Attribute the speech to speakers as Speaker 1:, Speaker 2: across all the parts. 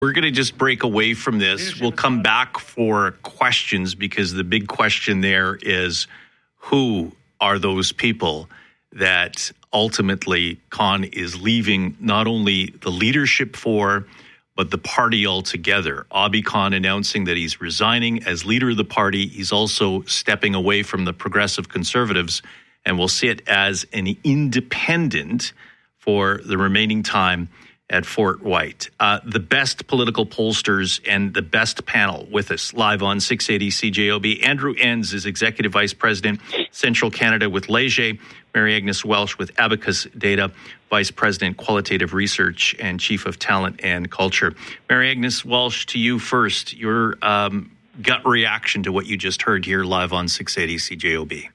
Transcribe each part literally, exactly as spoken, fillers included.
Speaker 1: We're going to just break away from this. We'll come back for questions because the big question there is who are those people that ultimately Khan is leaving not only the leadership for, but the party altogether. Abi Khan announcing that he's resigning as leader of the party. He's also stepping away from the Progressive Conservatives and will sit as an independent for the remaining time at Fort White. Uh, the best political pollsters and the best panel with us live on six eighty C J O B. Andrew Enns is Executive Vice President, Central Canada with Leger. Mary Agnes Welsh with Abacus Data, Vice President, Qualitative Research and Chief of Talent and Culture. Mary Agnes Welsh, to you first, your um, gut reaction to what you just heard here live on six eighty C J O B.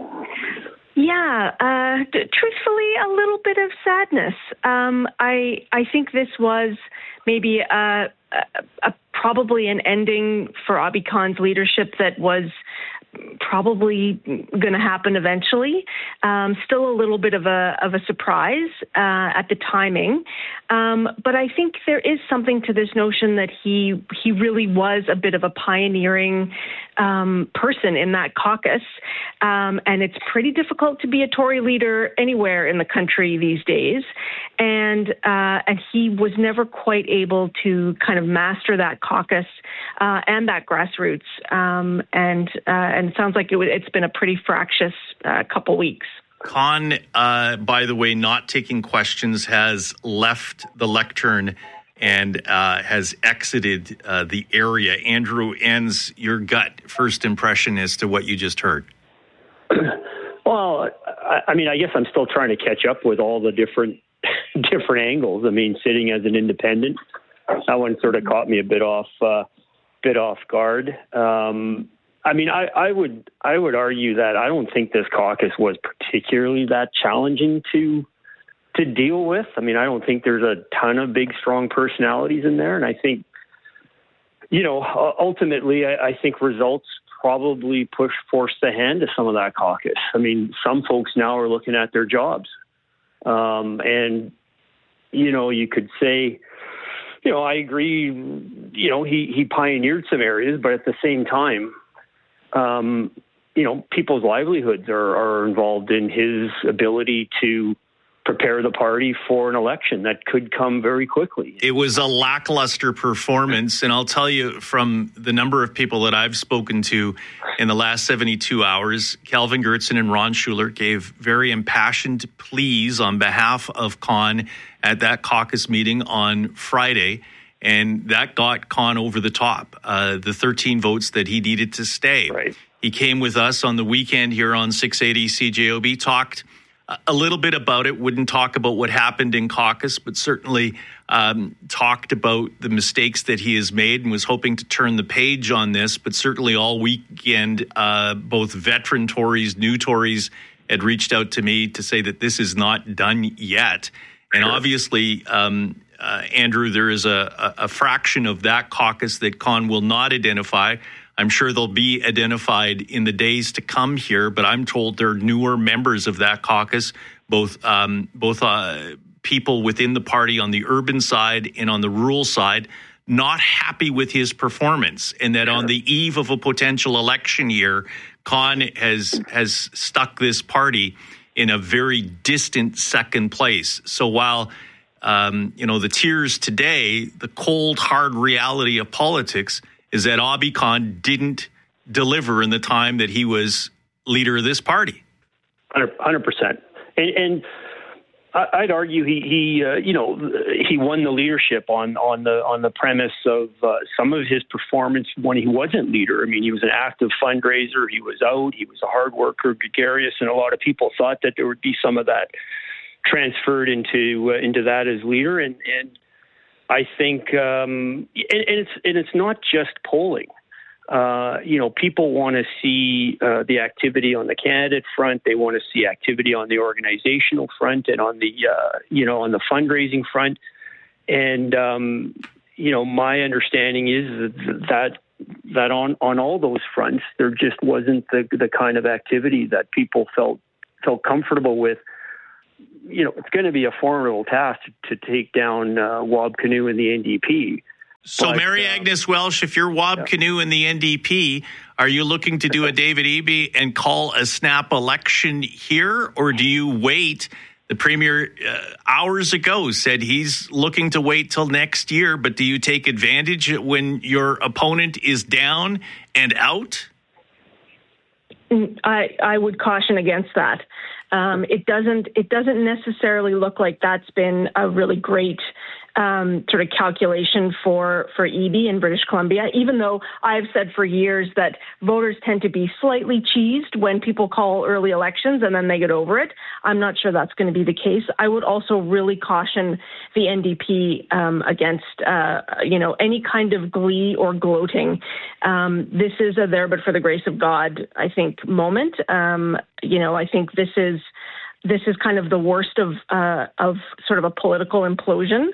Speaker 2: Yeah, uh, t- truthfully, a little bit of sadness. Um, I I think this was maybe a, a, a probably an ending for Abi Khan's leadership that was probably going to happen eventually. Um, still a little bit of a of a surprise uh, at the timing, um, but I think there is something to this notion that he he really was a bit of a pioneering um, person in that caucus, um, and it's pretty difficult to be a Tory leader anywhere in the country these days, and uh, and he was never quite able to kind of master that caucus uh, and that grassroots, um, and uh, and it sounds like it, it's been a pretty fractious uh, couple weeks.
Speaker 1: Khan, uh, by the way, not taking questions, has left the lectern and uh, has exited uh, the area. Andrew Enns, your gut first impression as to what you just heard.
Speaker 3: Well, I, I mean, I guess I'm still trying to catch up with all the different different angles. I mean, sitting as an independent, that one sort of caught me a bit off uh, bit off guard. Um, I mean, I, I would I would argue that I don't think this caucus was particularly that challenging to to deal with. I mean, I don't think there's a ton of big, strong personalities in there. And I think, you know, ultimately, I, I think results probably push force the hand of some of that caucus. I mean, some folks now are looking at their jobs. Um, and, you know, you could say, you know, I agree, you know, he, he pioneered some areas, but at the same time, um, you know, people's livelihoods are, are involved in his ability to prepare the party for an election that could come very quickly.
Speaker 1: It was a lackluster performance, and I'll tell you from the number of people that I've spoken to in the last seventy-two hours, Calvin Gertson and Ron Schuler gave very impassioned pleas on behalf of Khan at that caucus meeting on Friday, and that got Khan over the top, uh, the thirteen votes that he needed to stay.
Speaker 3: Right.
Speaker 1: He came with us on the weekend here on six eighty C J O B, talked a little bit about it, wouldn't talk about what happened in caucus, but certainly um, talked about the mistakes that he has made and was hoping to turn the page on this. But certainly all weekend, uh, both veteran Tories, new Tories had reached out to me to say that this is not done yet. And sure. obviously, um, uh, Andrew, there is a, a fraction of that caucus that Khan will not identify. I'm sure they'll be identified in the days to come here, but I'm told there are newer members of that caucus, both um, both uh, people within the party on the urban side and on the rural side, not happy with his performance, and that sure. on the eve of a potential election year, Khan has has stuck this party in a very distant second place. So while um, you know the tears today, the cold, hard reality of politics is that Abi Khan didn't deliver in the time that he was leader of this party.
Speaker 3: one hundred percent. And, and I'd argue he, he uh, you know, he won the leadership on, on the on the premise of uh, some of his performance when he wasn't leader. I mean, he was an active fundraiser. He was out. He was a hard worker, gregarious, and a lot of people thought that there would be some of that transferred into uh, into that as leader. And and I think, um, and, and it's and it's not just polling. Uh, you know, people want to see uh, the activity on the candidate front. They want to see activity on the organizational front and on the uh, you know on the fundraising front. And um, you know, my understanding is that that on, on all those fronts, there just wasn't the the kind of activity that people felt felt comfortable with. You know, it's going to be a formidable task to, to take down uh, Wab Kinew and the N D P.
Speaker 1: So,
Speaker 3: but,
Speaker 1: Mary
Speaker 3: um,
Speaker 1: Agnes Welsh, if you're Wab
Speaker 3: yeah.
Speaker 1: Kinew in the N D P, are you looking to do a David Eby and call a snap election here, or do you wait? The Premier uh, hours ago said he's looking to wait till next year, but do you take advantage when your opponent is down and out?
Speaker 2: I, I would caution against that. Um, it doesn't it doesn't necessarily look like that's been a really great um, sort of calculation for, for Eby in British Columbia, even though I've said for years that voters tend to be slightly cheesed when people call early elections and then they get over it. I'm not sure that's going to be the case. I would also really caution the N D P um, against, uh, you know, any kind of glee or gloating. Um, this is a there but for the grace of God, I think, moment. Um, you know, I think this is this is kind of the worst of uh, of sort of a political implosion.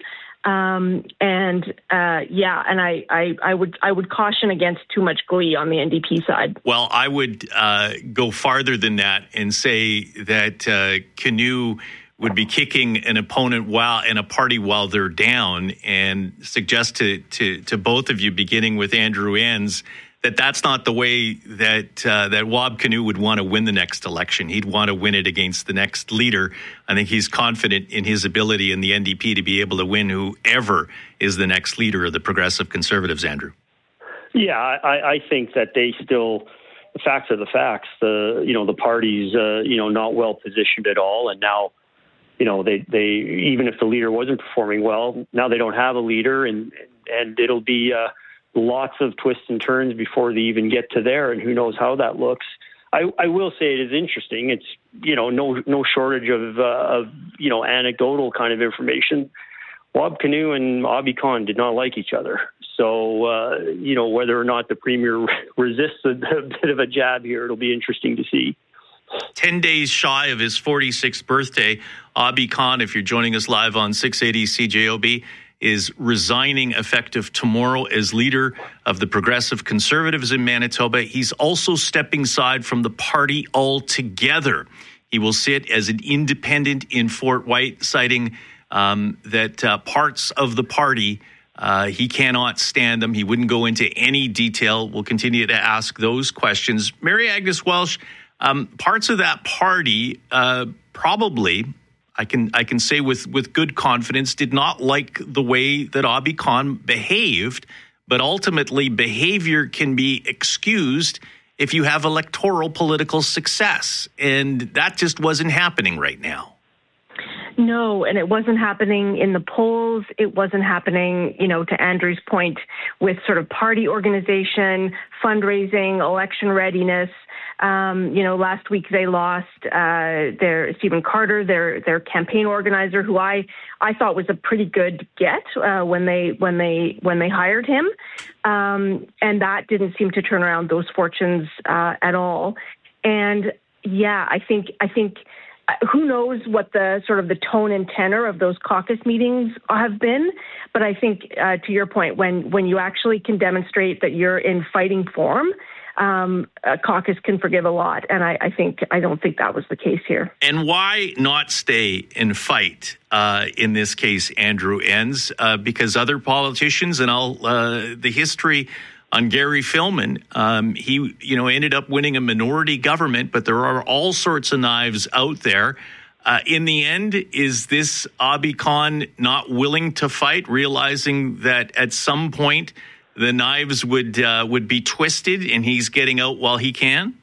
Speaker 2: Um, and uh, yeah, and I, I, I would I would caution against too much glee on the N D P side.
Speaker 1: Well, I would uh, go farther than that and say that uh, Kinew would be kicking an opponent while in a party while they're down, and suggest to to, to both of you, beginning with Andrew Enns, that that's not the way that uh, that Wab Kinew would want to win the next election. He'd want to win it against the next leader. I think he's confident in his ability in the N D P to be able to win whoever is the next leader of the Progressive Conservatives, Andrew.
Speaker 3: Yeah, I, I think that they still, the facts are the facts. The you know the party's uh, you know not well positioned at all, and now you know they they even if the leader wasn't performing well, now they don't have a leader, and and it'll be. Uh, Lots of twists and turns before they even get to there, and who knows how that looks. I, I will say it is interesting. It's you know no no shortage of uh, of you know anecdotal kind of information. Wab Kinew and Abi Khan did not like each other, so uh, you know whether or not the Premier resists a, a bit of a jab here, it'll be interesting to see.
Speaker 1: Ten days shy of his forty-sixth birthday, Abi Khan, if you're joining us live on six eighty C J O B, is resigning effective tomorrow as leader of the Progressive Conservatives in Manitoba. He's also stepping aside from the party altogether. He will sit as an independent in Fort White, citing um, that uh, parts of the party, uh, he cannot stand them. He wouldn't go into any detail. We'll continue to ask those questions. Mary Agnes Welsh, um, parts of that party uh, probably... I can I can say with, with good confidence, did not like the way that Abi Khan behaved, but ultimately behavior can be excused if you have electoral political success. And that just wasn't happening right now.
Speaker 2: No, and it wasn't happening in the polls. It wasn't happening, you know, to Andrew's point, with sort of party organization, fundraising, election readiness. Um, you know, last week they lost uh, their Stephen Carter, their their campaign organizer, who I, I thought was a pretty good get uh, when they when they when they hired him, um, and that didn't seem to turn around those fortunes uh, at all. And yeah, I think I think. Who knows what the sort of the tone and tenor of those caucus meetings have been? But I think, uh, to your point, when when you actually can demonstrate that you're in fighting form, um, a caucus can forgive a lot. And I, I think I don't think that was the case here.
Speaker 1: And why not stay and fight uh, in this case, Andrew Enns? Uh, because other politicians, and I'll uh, the history on Gary Filmon, um, he you know ended up winning a minority government, but there are all sorts of knives out there. Uh, in the end, is this Abi Khan not willing to fight, realizing that at some point the knives would uh, would be twisted, and he's getting out while he can?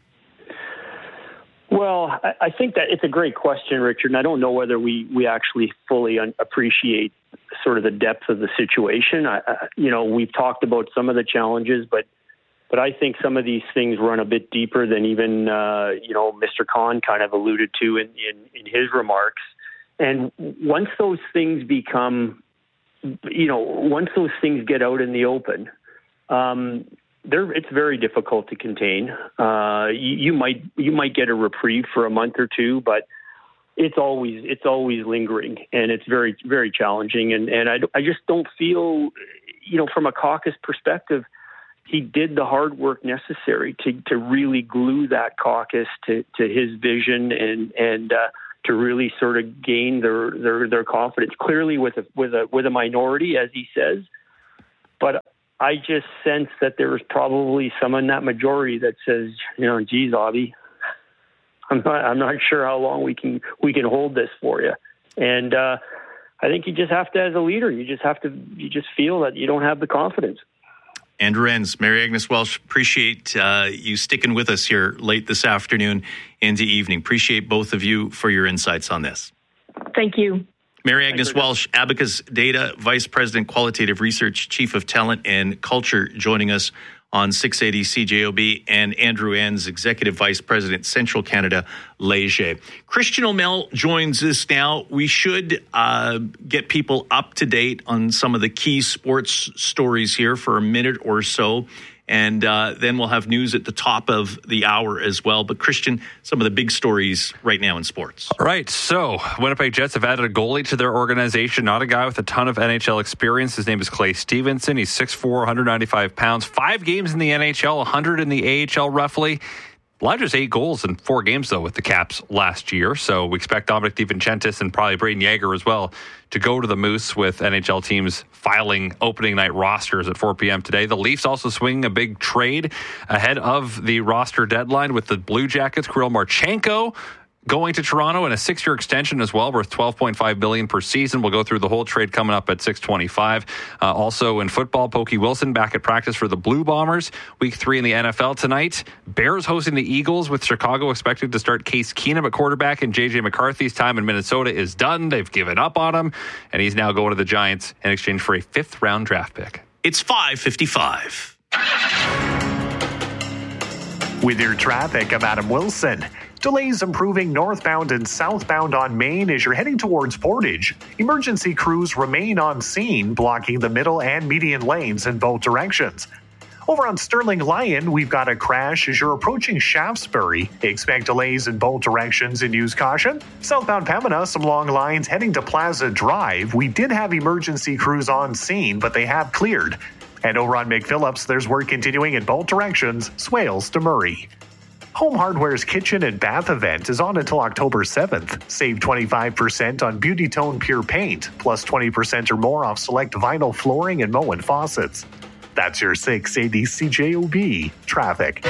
Speaker 3: Well, I think that it's a great question, Richard, and I don't know whether we, we actually fully un- appreciate sort of the depth of the situation. I, I, you know, we've talked about some of the challenges, but but I think some of these things run a bit deeper than even, uh, you know, Mister Khan kind of alluded to in, in, in his remarks. And once those things become, you know, once those things get out in the open, um, They're, it's very difficult to contain. Uh, you, you might you might get a reprieve for a month or two, but it's always it's always lingering, and it's very very challenging. And and I, I just don't feel, you know, from a caucus perspective, he did the hard work necessary to to really glue that caucus to, to his vision and and uh, to really sort of gain their their, their confidence. Clearly, with a with a with a minority, as he says. But I just sense that there's probably some in that majority that says, you know, geez, Audie, I'm not, I'm not sure how long we can we can hold this for you. And uh, I think you just have to, as a leader, you just have to, you just feel that you don't have the confidence.
Speaker 1: Andrew Enns, Mary Agnes Welsh, appreciate uh, you sticking with us here late this afternoon into evening. Appreciate both of you for your insights on this.
Speaker 2: Thank you.
Speaker 1: Mary Agnes Welsh, Abacus Data Vice President, Qualitative Research, Chief of Talent and Culture, joining us on six eighty C J O B, and Andrew Enns, Executive Vice President, Central Canada, Leger. Christian O'Mell joins us now. We should uh, get people up to date on some of the key sports stories here for a minute or so. And uh, then we'll have news at the top of the hour as well. But Christian, some of the big stories right now in sports.
Speaker 4: All right. So Winnipeg Jets have added a goalie to their organization, not a guy with a ton of N H L experience. His name is Clay Stevenson. He's six foot four, one hundred ninety-five pounds, five games in the N H L, one hundred in the A H L roughly. Elijah's eight goals in four games, though, with the Caps last year. So we expect Dominic DiVincentis and probably Braden Yager as well to go to the Moose with N H L teams filing opening night rosters at four p.m. today. The Leafs also swinging a big trade ahead of the roster deadline with the Blue Jackets. Kirill Marchenko going to Toronto in a six-year extension as well, worth twelve point five billion dollars per season. We'll go through the whole trade coming up at six twenty-five. Uh, also in football, Pokey Wilson back at practice for the Blue Bombers. Week three in the N F L tonight. Bears hosting the Eagles with Chicago expected to start Case Keenum at quarterback, and J J McCarthy's time in Minnesota is done. They've given up on him, and he's now going to the Giants in exchange for a fifth-round draft pick.
Speaker 1: It's five fifty-five.
Speaker 5: With your traffic, I'm Adam Wilson. Delays improving northbound and southbound on Main as you're heading towards Portage. Emergency crews remain on scene, blocking the middle and median lanes in both directions. Over on Sterling Lyon, we've got a crash as you're approaching Shaftesbury. Expect delays in both directions and use caution. Southbound Pembina, some long lines heading to Plaza Drive. We did have emergency crews on scene, but they have cleared. And over on McPhillips, there's work continuing in both directions, Swales to Murray. Home Hardware's Kitchen and Bath event is on until October seventh. Save twenty-five percent on Beauty Tone Pure Paint, plus twenty percent or more off select vinyl flooring and Moen faucets. That's your six eighty C J O B traffic.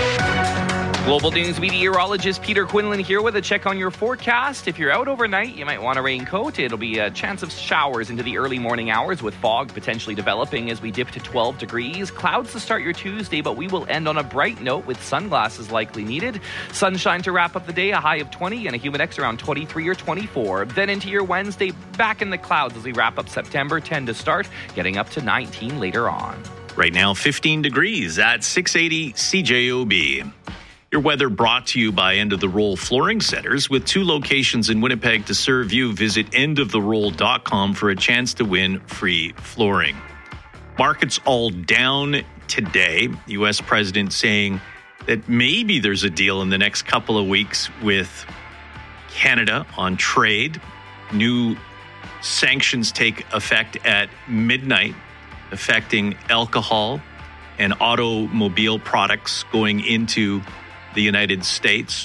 Speaker 6: Global News meteorologist Peter Quinlan here with a check on your forecast. If you're out overnight, you might want a raincoat. It'll be a chance of showers into the early morning hours with fog potentially developing as we dip to twelve degrees. Clouds to start your Tuesday, but we will end on a bright note with sunglasses likely needed. Sunshine to wrap up the day, a high of twenty and a Humidex around twenty-three or twenty-four. Then into your Wednesday, back in the clouds as we wrap up September, ten to start, getting up to nineteen later on.
Speaker 1: Right now, fifteen degrees at six eighty C J O B. Your weather brought to you by End of the Roll Flooring Centers. With two locations in Winnipeg to serve you, visit end of the roll dot com for a chance to win free flooring. Markets all down today. U S President saying that maybe there's a deal in the next couple of weeks with Canada on trade. New sanctions take effect at midnight, affecting alcohol and automobile products going into the United States.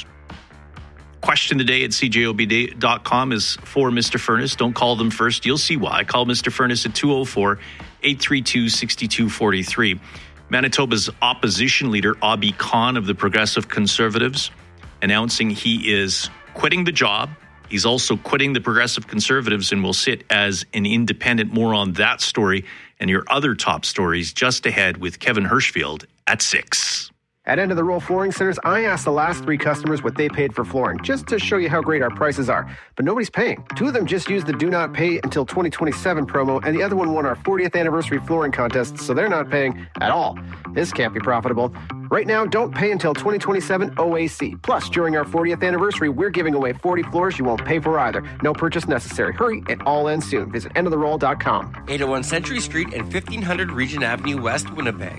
Speaker 1: Question today at C J O B dot com is for Mister Furness. Don't call them first. You'll see why. Call Mister Furness at two oh four, eight three two, six two four three. Manitoba's opposition leader, Abi Khan of the Progressive Conservatives, announcing he is quitting the job. He's also quitting the Progressive Conservatives and will sit as an independent. More on that story and your other top stories just ahead with Kevin Hirschfield at six.
Speaker 7: At End of the Roll Flooring Centers, I asked the last three customers what they paid for flooring, just to show you how great our prices are. But nobody's paying. Two of them just used the Do Not Pay Until twenty twenty-seven promo, and the other one won our fortieth anniversary flooring contest, so they're not paying at all. This can't be profitable. Right now, don't pay until twenty twenty-seven O A C. Plus, during our fortieth anniversary, we're giving away forty floors you won't pay for either. No purchase necessary. Hurry, it all ends soon. Visit end of the roll dot com.
Speaker 8: eight oh one Century Street and fifteen hundred Regent Avenue West, Winnipeg.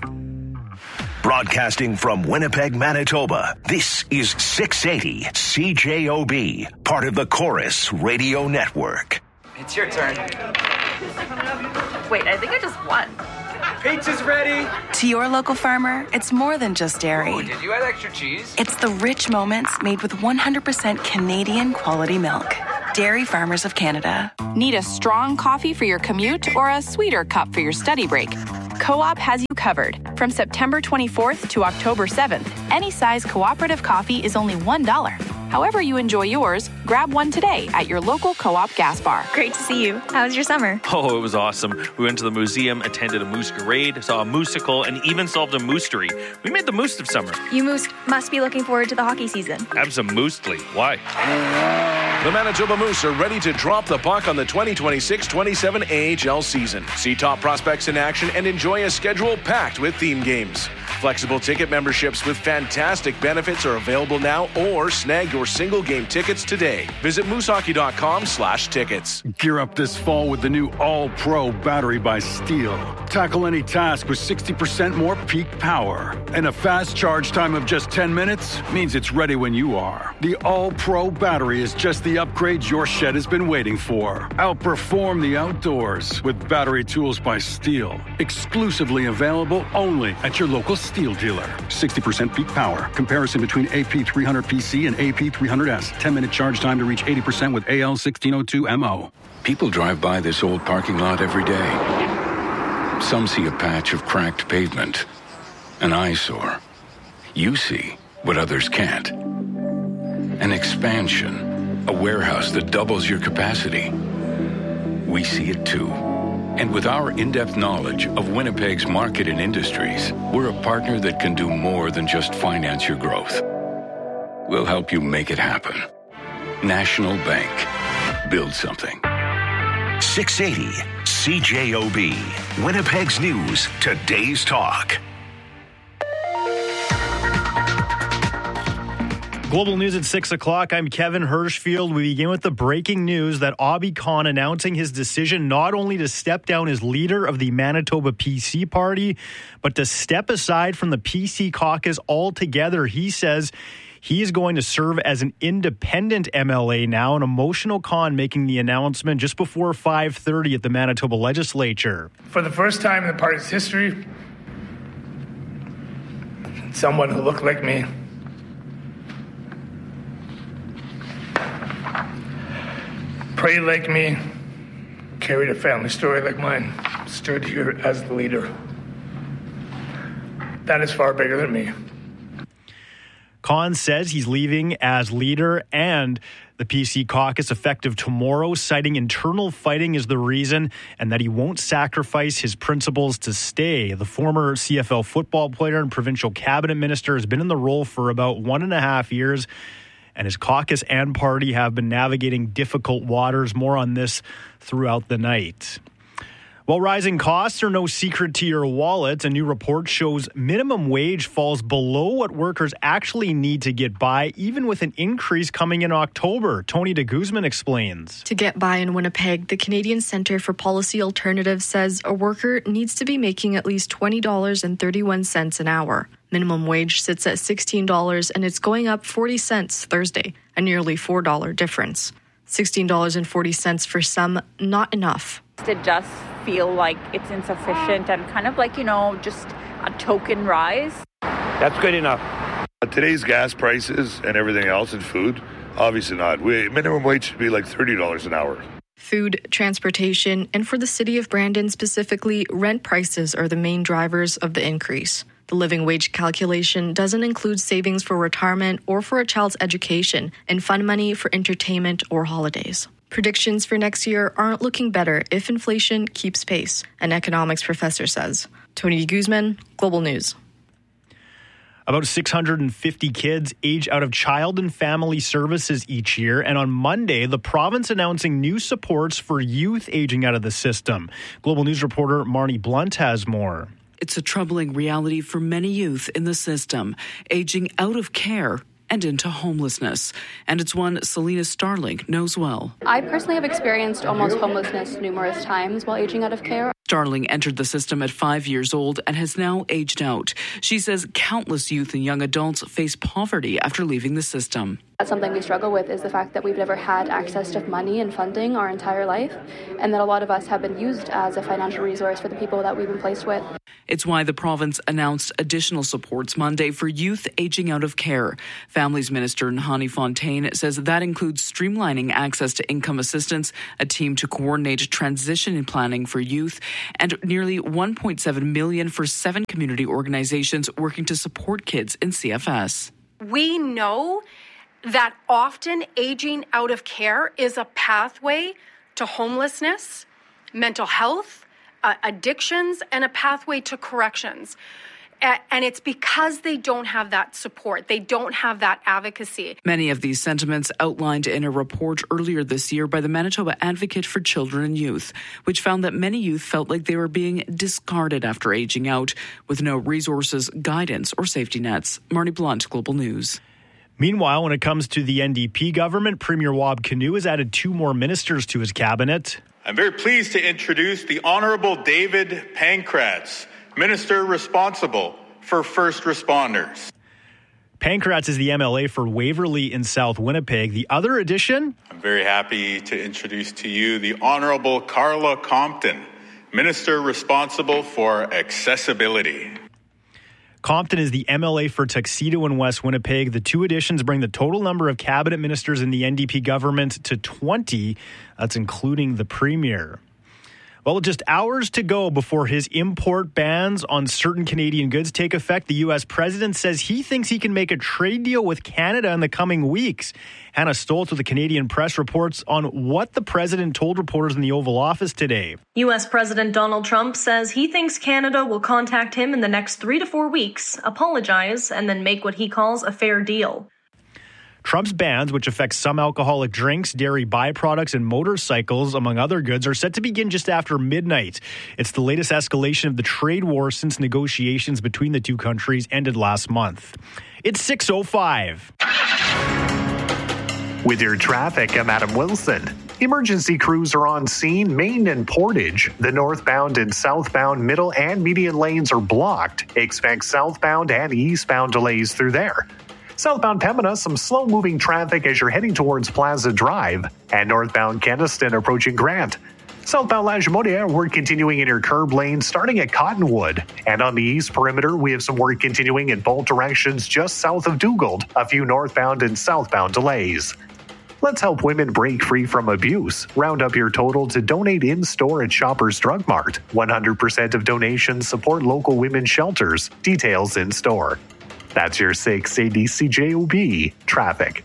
Speaker 9: Broadcasting from Winnipeg, Manitoba, this is six eighty C J O B, part of the Chorus Radio Network.
Speaker 10: It's your turn.
Speaker 11: Wait, I think I just won.
Speaker 10: Pizza's ready.
Speaker 12: To your local farmer, it's more than just dairy.
Speaker 10: Oh, did you add extra cheese?
Speaker 12: It's the rich moments made with one hundred percent Canadian quality milk. Dairy Farmers of Canada.
Speaker 13: Need a strong coffee for your commute or a sweeter cup for your study break?
Speaker 11: Co-op has you covered. From September twenty-fourth to October seventh, any size cooperative coffee is only one dollar. However you enjoy yours, grab one today at your local Co-op gas bar.
Speaker 13: Great to see you. How was your summer?
Speaker 14: Oh, it was awesome. We went to the museum, attended a moose-garade, saw a moosicle, and even solved a moostery. We made the most of summer.
Speaker 13: You moose must be looking forward to the hockey season.
Speaker 14: Absolutely. Why?
Speaker 15: The Manitoba Moose are ready to drop the puck on the twenty twenty-six twenty-seven A H L season. See top prospects in action and enjoy a schedule packed with theme games. Flexible ticket memberships with fantastic benefits are available now, or snag your single game tickets today. Visit moosehockey.com slash tickets.
Speaker 16: Gear up this fall with the new All-Pro battery by Steel. Tackle any task with sixty percent more peak power. And a fast charge time of just ten minutes means it's ready when you are. The All-Pro battery is just the upgrade your shed has been waiting for. Outperform the outdoors with battery tools by Steel. Exclusively available only at your local Steel dealer. sixty percent peak power. Comparison between A P three hundred P C and A P three hundred S. ten minute charge time to reach eighty percent with A L sixteen oh two M O.
Speaker 17: People drive by this old parking lot every day. Some see a patch of cracked pavement, an eyesore. You see what others can't. An expansion, a warehouse that doubles your capacity. We see it too. And with our in-depth knowledge of Winnipeg's market and industries, we're a partner that can do more than just finance your growth. We'll help you make it happen. National Bank. Build something.
Speaker 9: six eighty C J O B. Winnipeg's News. Today's Talk.
Speaker 18: Global News at six o'clock. I'm Kevin Hirschfield. We begin with the breaking news that Obby Khan announcing his decision not only to step down as leader of the Manitoba P C party, but to step aside from the P C caucus altogether. He says he is going to serve as an independent M L A now. An emotional Khan making the announcement just before five thirty at the Manitoba Legislature.
Speaker 19: For the first time in the party's history, someone who looked like me, prayed like me, carried a family story like mine, stood here as the leader. That is far bigger than me.
Speaker 18: Khan says he's leaving as leader and the P C caucus effective tomorrow, citing internal fighting as the reason and that he won't sacrifice his principles to stay. The former C F L football player and provincial cabinet minister has been in the role for about one and a half years. And his caucus and party have been navigating difficult waters. More on this throughout the night. While rising costs are no secret to your wallet, a new report shows minimum wage falls below what workers actually need to get by, even with an increase coming in October. Tony de Guzman explains.
Speaker 20: To get by in Winnipeg, the Canadian Centre for Policy Alternatives says a worker needs to be making at least twenty dollars and thirty-one cents an hour. Minimum wage sits at sixteen dollars and it's going up forty cents Thursday, a nearly four dollars difference. sixteen dollars and forty cents for some, not enough.
Speaker 21: It does feel like it's insufficient and kind of like, you know, just a token rise.
Speaker 22: That's good enough. Today's gas prices and everything else and food, obviously not. We, minimum wage should be like thirty dollars an hour.
Speaker 20: Food, transportation, and for the city of Brandon specifically, rent prices are the main drivers of the increase. The living wage calculation doesn't include savings for retirement or for a child's education and fund money for entertainment or holidays. Predictions for next year aren't looking better if inflation keeps pace, an economics professor says. Tony Guzman, Global News.
Speaker 18: About six hundred fifty kids age out of child and family services each year. And on Monday, the province announcing new supports for youth aging out of the system. Global News reporter Marnie Blunt has more.
Speaker 23: It's a troubling reality for many youth in the system, aging out of care and into homelessness. And it's one Selena Starling knows well.
Speaker 24: I personally have experienced almost homelessness numerous times while aging out of care.
Speaker 23: Starling entered the system at five years old and has now aged out. She says countless youth and young adults face poverty after leaving the system.
Speaker 24: That's something we struggle with, is the fact that we've never had access to money and funding our entire life, and that a lot of us have been used as a financial resource for the people that we've been placed with.
Speaker 23: It's why the province announced additional supports Monday for youth aging out of care. Families Minister Nahani Fontaine says that includes streamlining access to income assistance, a team to coordinate transition planning for youth, and nearly one point seven million dollars for seven community organizations working to support kids in C F S.
Speaker 2: We know that often aging out of care is a pathway to homelessness, mental health, uh, addictions, and a pathway to corrections. And it's because they don't have that support. They don't have that advocacy.
Speaker 23: Many of these sentiments outlined in a report earlier this year by the Manitoba Advocate for Children and Youth, which found that many youth felt like they were being discarded after aging out, with no resources, guidance, or safety nets. Marnie Blunt, Global News.
Speaker 18: Meanwhile, when it comes to the N D P government, Premier Wab Kinew has added two more ministers to his cabinet.
Speaker 3: I'm very pleased to introduce the Honourable David Pankratz, Minister responsible for first responders.
Speaker 18: Pankratz is the M L A for Waverley in South Winnipeg. The other addition?
Speaker 3: I'm very happy to introduce to you the Honourable Carla Compton, Minister responsible for accessibility.
Speaker 18: Compton is the M L A for Tuxedo in West Winnipeg. The two additions bring the total number of cabinet ministers in the N D P government to twenty. That's including the Premier. Well, just hours to go before his import bans on certain Canadian goods take effect, the U S president says he thinks he can make a trade deal with Canada in the coming weeks. Hannah Stoltz with the Canadian Press reports on what the president told reporters in the Oval Office today.
Speaker 4: U S President Donald Trump says he thinks Canada will contact him in the next three to four weeks, apologize, and then make what he calls a fair deal.
Speaker 18: Trump's bans, which affect some alcoholic drinks, dairy byproducts, and motorcycles, among other goods, are set to begin just after midnight. It's the latest escalation of the trade war since negotiations between the two countries ended last month. It's six oh five.
Speaker 5: With your traffic, I'm Adam Wilson. Emergency crews are on scene, Main and Portage. The northbound and southbound middle and median lanes are blocked. Expect southbound and eastbound delays through there. Southbound Pembina, some slow-moving traffic as you're heading towards Plaza Drive. And northbound Keniston approaching Grant. Southbound Lagimodiere, work continuing in your curb lane starting at Cottonwood. And on the east perimeter, we have some work continuing in both directions just south of Dugald. A few northbound and southbound delays. Let's help women break free from abuse. Round up your total to donate in-store at Shoppers Drug Mart. one hundred percent of donations support local women's shelters. Details in store. That's your six eighty C J O B traffic.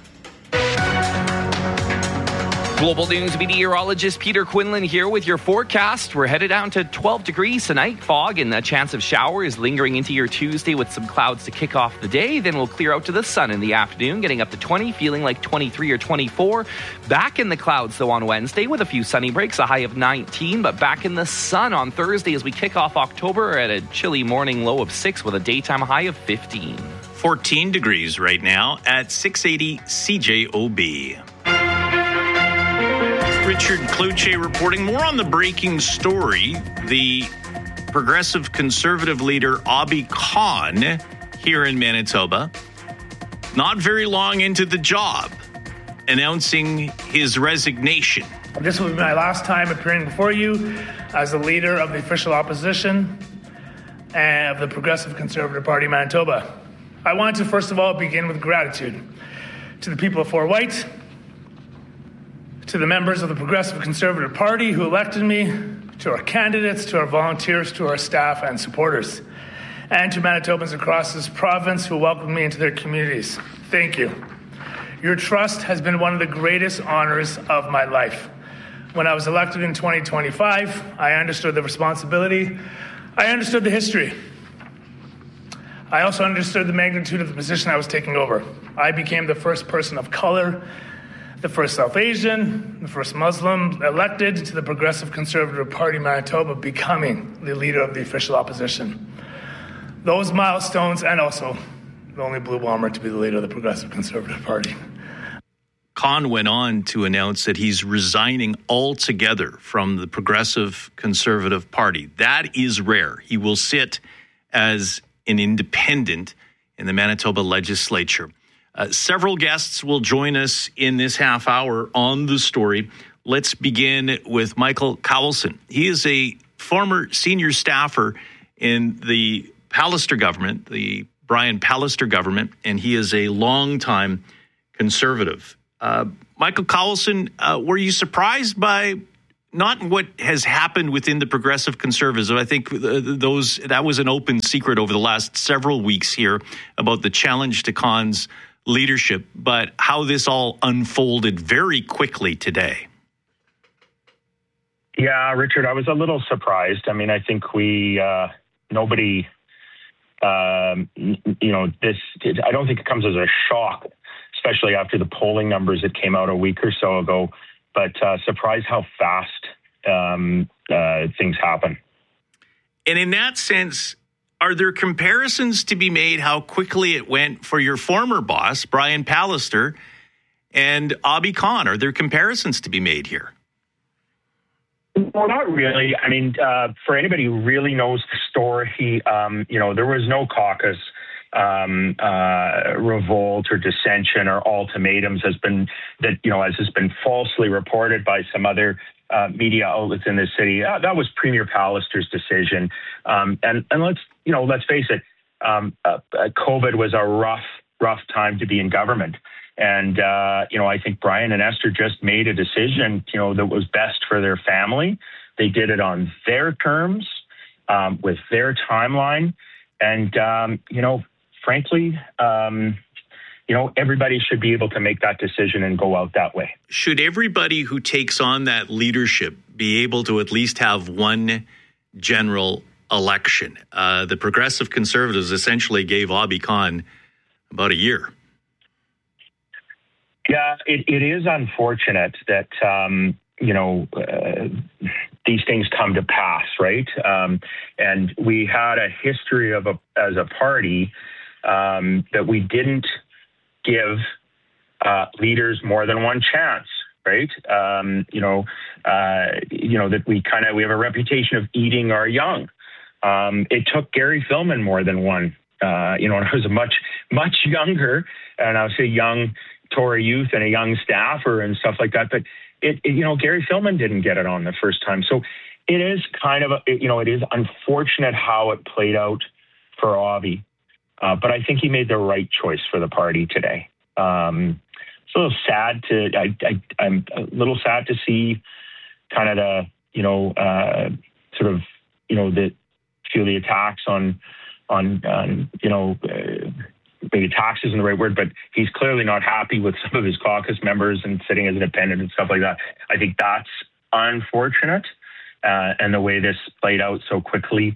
Speaker 6: Global News meteorologist Peter Quinlan here with your forecast. We're headed down to twelve degrees tonight. Fog and a chance of showers lingering into your Tuesday with some clouds to kick off the day. Then we'll clear out to the sun in the afternoon, getting up to twenty, feeling like twenty-three or twenty-four. Back in the clouds, though, on Wednesday with a few sunny breaks, a high of nineteen. But back in the sun on Thursday as we kick off October at a chilly morning low of six with a daytime high of fifteen.
Speaker 1: fourteen degrees right now at six eighty C J O B. Richard Cloutier reporting more on the breaking story. The Progressive Conservative leader, Abi Khan, here in Manitoba, not very long into the job, announcing his resignation.
Speaker 19: This will be my last time appearing before you as the leader of the official opposition and of the Progressive Conservative Party Manitoba. I want to, first of all, begin with gratitude to the people of Fort White, to the members of the Progressive Conservative Party who elected me, to our candidates, to our volunteers, to our staff and supporters, and to Manitobans across this province who welcomed me into their communities. Thank you. Your trust has been one of the greatest honors of my life. When I was elected in twenty twenty-five, I understood the responsibility. I understood the history. I also understood the magnitude of the position I was taking over. I became the first person of color, the first South Asian, the first Muslim elected to the Progressive Conservative Party Manitoba, becoming the leader of the official opposition. Those milestones, and also the only blue bomber to be the leader of the Progressive Conservative Party.
Speaker 1: Khan went on to announce that he's resigning altogether from the Progressive Conservative Party. That is rare. He will sit as an independent in the Manitoba legislature. Uh, several guests will join us in this half hour on the story. Let's begin with Michael Cowlson. He is a former senior staffer in the Pallister government, the Brian Pallister government, and he is a longtime conservative. Uh, Michael Cowlson, uh, were you surprised by not what has happened within the Progressive Conservatives. I think those that was an open secret over the last several weeks here about the challenge to Khan's leadership, but how this all unfolded very quickly today.
Speaker 7: Yeah, Richard, I was a little surprised. I mean, I think we, uh, nobody, um, you know, this, I don't think it comes as a shock, especially after the polling numbers that came out a week or so ago, but uh, surprised how fast um, uh, things happen.
Speaker 1: And in that sense, are there comparisons to be made how quickly it went for your former boss, Brian Pallister, and Abi Khan? Are there comparisons to be made here?
Speaker 7: Well, not really. I mean, uh, for anybody who really knows the story, um, you know, there was no caucus um, uh, revolt or dissension or ultimatums has been that, you know, as has been falsely reported by some other uh, media outlets in this city. Uh, that was Premier Pallister's decision. Um, and, and let's, you know, let's face it, um, uh, COVID was a rough, rough time to be in government. And, uh, you know, I think Brian and Esther just made a decision, you know, that was best for their family. They did it on their terms, um, with their timeline. And, um, you know, frankly, um, you know, everybody should be able to make that decision and go out that way.
Speaker 1: Should everybody who takes on that leadership be able to at least have one general election? Uh, the Progressive Conservatives essentially gave Abi Khan about a year.
Speaker 7: Yeah, it, it is unfortunate that, um, you know, uh, these things come to pass, right? Um, and we had a history of a, as a party um, that we didn't give uh, leaders more than one chance, right? Um, you know, uh, you know that we kind of we have a reputation of eating our young. Um, it took Gary Filmon more than one. Uh, you know, when I was a much much younger, and I would say young Tory youth and a young staffer and stuff like that. But it, it, you know, Gary Filmon didn't get it on the first time. So it is kind of, a, you know, it is unfortunate how it played out for Abi. Uh, but I think he made the right choice for the party today. Um, it's a little sad to, I, I, I'm a little sad to see kind of the, you know, uh, sort of, you know, the, feel the attacks on, on, on you know, uh, maybe attacks isn't the right word, but he's clearly not happy with some of his caucus members and sitting as an independent and stuff like that. I think that's unfortunate. Uh, and the way this played out so quickly,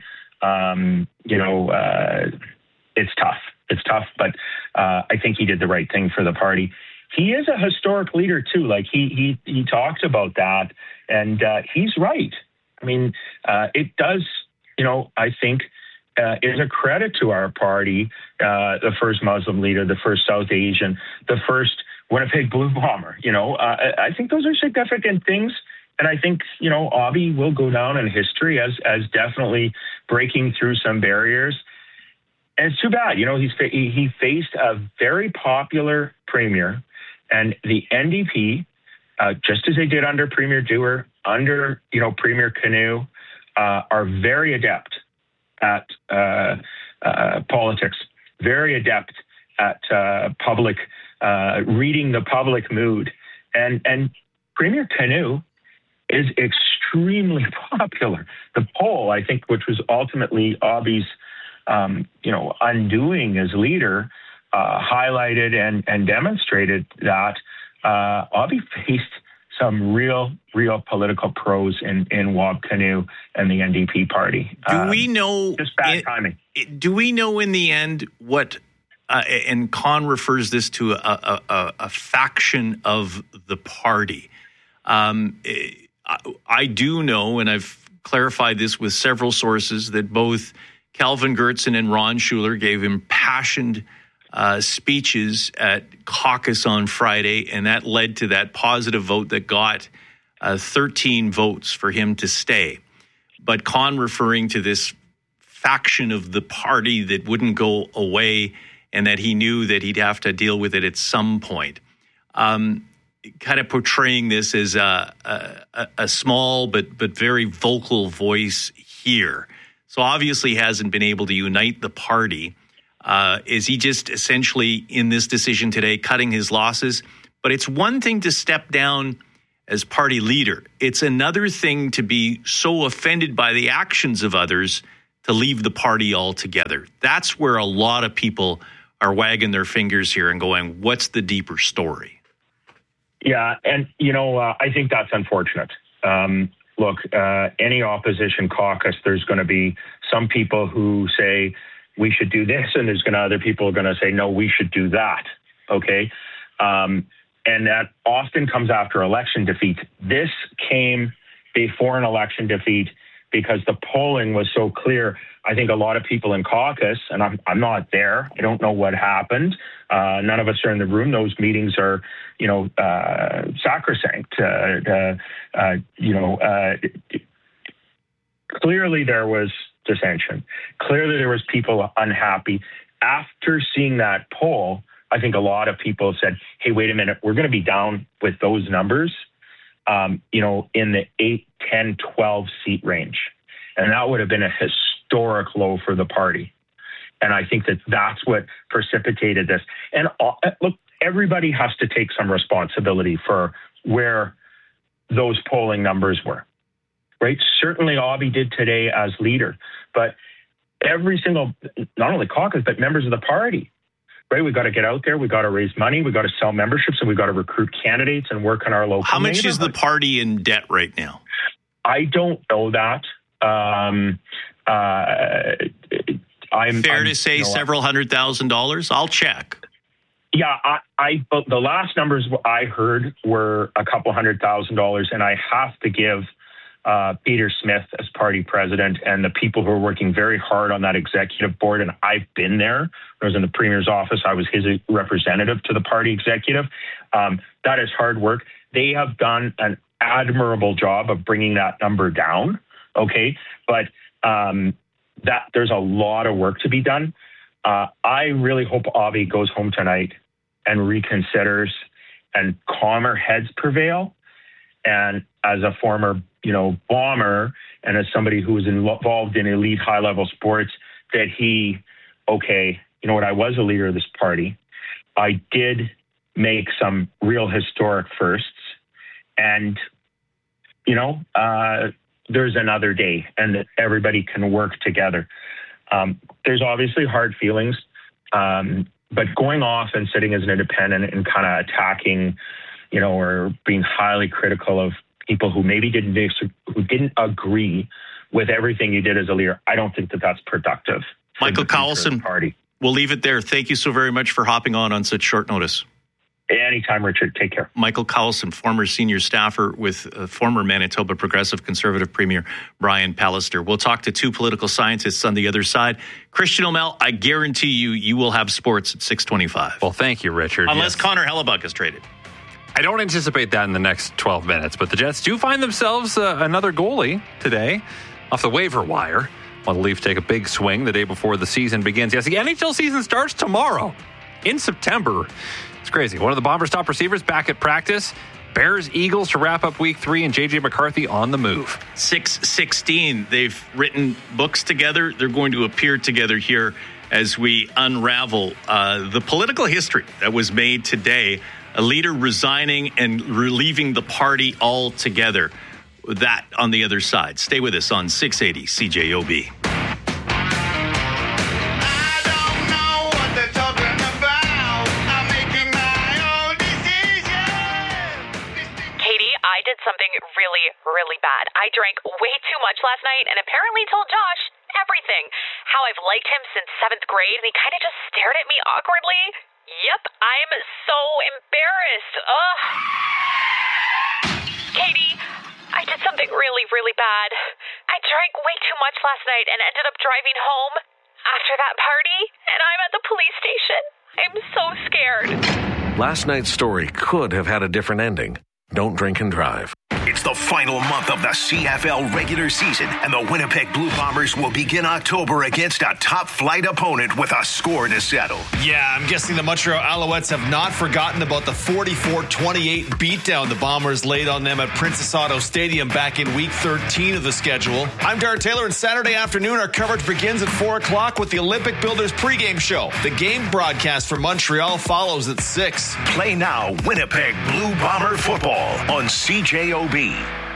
Speaker 7: um, you know, uh, it's tough. It's tough, but uh, I think he did the right thing for the party. He is a historic leader too. Like he he he talked about that, and uh, he's right. I mean, uh, it does. You know, I think. Uh, is a credit to our party, uh, the first Muslim leader, the first South Asian, the first Winnipeg Blue Bomber. You know, uh, I think those are significant things. And I think, you know, Abi will go down in history as as definitely breaking through some barriers. And it's too bad. You know, he's he, he faced a very popular premier, and the N D P, uh, just as they did under Premier Dewar, under, you know, Premier Canoe, uh, are very adept at uh, uh, politics, very adept at uh, public, uh, reading the public mood. And, and Premier Canoe is extremely popular. The poll, I think, which was ultimately Abi's, um, you know, undoing as leader, uh, highlighted and, and demonstrated that uh, Abi faced some real, real political pros in, in Wab Canoe and the N D P party.
Speaker 1: Do
Speaker 7: um,
Speaker 1: we know?
Speaker 7: Just bad
Speaker 1: in,
Speaker 7: timing.
Speaker 1: Do we know in the end what, uh, and Khan refers this to a, a, a faction of the party. Um, I, I do know, and I've clarified this with several sources, that both Calvin Gertzen and Ron Schuler gave impassioned Uh, speeches at caucus on Friday, and that led to that positive vote that got uh, thirteen votes for him to stay. But Khan referring to this faction of the party that wouldn't go away and that he knew that he'd have to deal with it at some point. Um, kind of portraying this as a, a, a small but but very vocal voice here. So obviously hasn't been able to unite the party. Uh, is he just essentially in this decision today cutting his losses? But it's one thing to step down as party leader. It's another thing to be so offended by the actions of others to leave the party altogether. That's where a lot of people are wagging their fingers here and going, what's the deeper story?
Speaker 7: Yeah, and, you know, uh, I think that's unfortunate. Um, look, uh, any opposition caucus, there's going to be some people who say we should do this, and there's going to other people are going to say, no, we should do that, okay? Um, and that often comes after election defeat. This came before an election defeat because the polling was so clear. I think a lot of people in caucus, and I'm, I'm not there, I don't know what happened. Uh, none of us are in the room. Those meetings are, you know, uh, sacrosanct. Uh, uh, uh, you know, uh, clearly there was dissension. Clearly there was people unhappy. After seeing that poll, I think a lot of people said, hey, wait a minute, we're going to be down with those numbers, um, you know, in the eight, ten, twelve seat range. And that would have been a historic low for the party. And I think that that's what precipitated this. And uh, look, everybody has to take some responsibility for where those polling numbers were, right? Certainly Abhi did today as leader, but every single, not only caucus, but members of the party, right? We got to get out there. We got to raise money. We got to sell memberships, and we got to recruit candidates and work on our local.
Speaker 1: How much is the party in debt right now?
Speaker 7: I don't know that. Um, uh, I'm
Speaker 1: fair
Speaker 7: I'm,
Speaker 1: to say
Speaker 7: you know,
Speaker 1: several hundred thousand dollars. I'll check.
Speaker 7: Yeah, I, I but the last numbers I heard were a couple hundred thousand dollars, and I have to give uh, Peter Smith as party president and the people who are working very hard on that executive board. And I've been there. I was in the premier's office. I was his representative to the party executive. Um, that is hard work. They have done an admirable job of bringing that number down. Okay, but um, that there's a lot of work to be done. Uh, I really hope Abhi goes home tonight and reconsiders, and calmer heads prevail. And as a former, you know, bomber, and as somebody who was involved in elite high-level sports, that he, okay, you know what? I was a leader of this party. I did make some real historic firsts, and you know. Uh, there's another day, and that everybody can work together. Um, there's obviously hard feelings, um, but going off and sitting as an independent and kind of attacking, you know, or being highly critical of people who maybe didn't who didn't agree with everything you did as a leader, I don't think that that's productive.
Speaker 1: Michael Cowlson,
Speaker 7: party.
Speaker 1: We'll leave it there. Thank you so very much for hopping on on such short notice.
Speaker 7: Anytime, Richard. Take care.
Speaker 1: Michael Cowlson, former senior staffer with uh, former Manitoba Progressive Conservative Premier Brian Pallister. We'll talk to two political scientists on the other side. Christian O'Mell, I guarantee you, you will have sports at six twenty-five.
Speaker 8: Well, thank you, Richard.
Speaker 1: Unless
Speaker 8: yes.
Speaker 1: Connor Hellebuck is traded.
Speaker 8: I don't anticipate that in the next twelve minutes, but the Jets do find themselves uh, another goalie today off the waiver wire. While the Leafs take a big swing the day before the season begins. Yes, the N H L season starts tomorrow in September. It's crazy. One of the Bombers' top receivers back at practice. Bears, Eagles to wrap up week three, and J J McCarthy on the move.
Speaker 1: six sixteen. They've written books together. They're going to appear together here as we unravel uh, the political history that was made today. A leader resigning and relieving the party altogether. That on the other side. Stay with us on six eighty C J O B.
Speaker 10: I did something really, really bad. I drank way too much last night and apparently told Josh everything. How I've liked him since seventh grade, and he kind of just stared at me awkwardly. Yep, I'm so embarrassed. Ugh. Katie, I did something really, really bad. I drank way too much last night and ended up driving home after that party, and I'm at the police station. I'm so scared.
Speaker 11: Last night's story could have had a different ending. Don't drink and drive.
Speaker 9: It's the final month of the C F L regular season, and the Winnipeg Blue Bombers will begin October against a top-flight opponent with a score to settle.
Speaker 11: Yeah, I'm guessing the Montreal Alouettes have not forgotten about the forty-four twenty-eight beatdown the Bombers laid on them at Princess Auto Stadium back in week thirteen of the schedule. I'm Dara Taylor, and Saturday afternoon our coverage begins at four o'clock with the Olympic Builders pregame show. The game broadcast for Montreal follows at six.
Speaker 9: Play now Winnipeg Blue Bomber football on C J O B.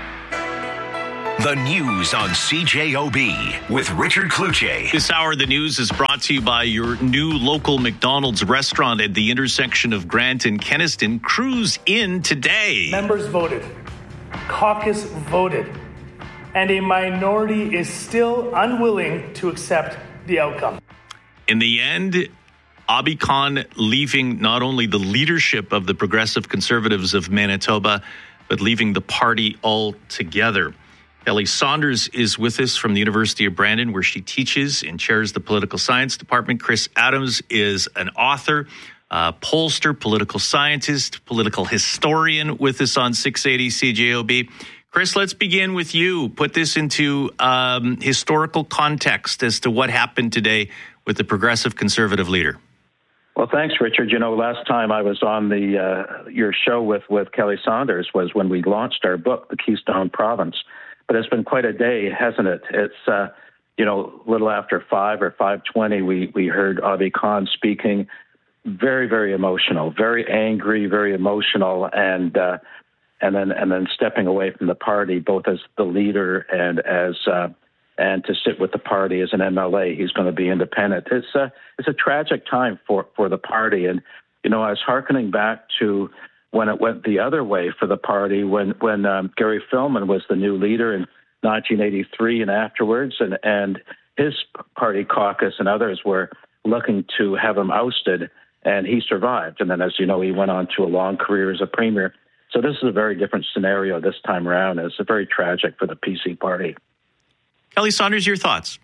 Speaker 9: The news on C J O B with Richard Cloutier.
Speaker 1: This hour, the news is brought to you by your new local McDonald's restaurant at the intersection of Grant and Kenaston. Cruise in today.
Speaker 19: Members voted. Caucus voted. And a minority is still unwilling to accept the outcome.
Speaker 1: In the end, Abi Khan leaving not only the leadership of the Progressive Conservatives of Manitoba, but leaving the party altogether. Kelly Saunders is with us from the University of Brandon, where she teaches and chairs the political science department. Chris Adams is an author, uh, pollster, political scientist, political historian with us on six eighty C J O B. Chris, let's begin with you. Put this into um, historical context as to what happened today with the Progressive Conservative leader.
Speaker 12: Well, thanks, Richard. You know, last time I was on the uh, your show with, with Kelly Saunders was when we launched our book, The Keystone Province. But it's been quite a day, hasn't it? It's, uh, you know, a little after five or five twenty, we, we heard Abi Khan speaking, very, very emotional, very angry, very emotional, and uh, and then and then stepping away from the party, both as the leader and as uh, and to sit with the party as an M L A. He's going to be independent. It's a it's a tragic time for, for the party, and you know, I was hearkening back to when it went the other way for the party, when when um, Gary Filmon was the new leader in nineteen eighty-three and afterwards, and, and his party caucus and others were looking to have him ousted, and he survived. And then, as you know, he went on to a long career as a premier. So this is a very different scenario this time around. It's very tragic for the P C party.
Speaker 1: Kelly Saunders, your thoughts?